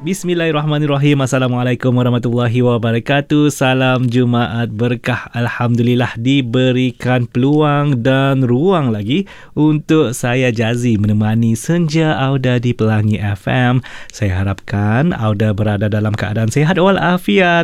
Bismillahirrahmanirrahim. Assalamualaikum warahmatullahi wabarakatuh. Salam Jumaat berkah. Alhamdulillah diberikan peluang dan ruang lagi untuk saya Jazi menemani Senja Auda di Pelangi FM. Saya harapkan Auda berada dalam keadaan sihat walafiat